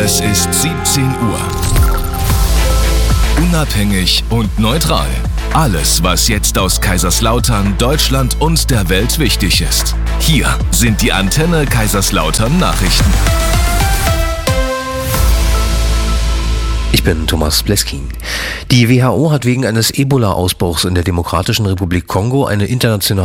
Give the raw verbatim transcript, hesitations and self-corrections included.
Es ist siebzehn Uhr. Unabhängig und neutral. Alles, was jetzt aus Kaiserslautern, Deutschland und der Welt wichtig ist. Hier sind die Antenne Kaiserslautern Nachrichten. Ich bin Thomas Bleskin. Die W H O hat wegen eines Ebola-Ausbruchs in der Demokratischen Republik Kongo eine internationale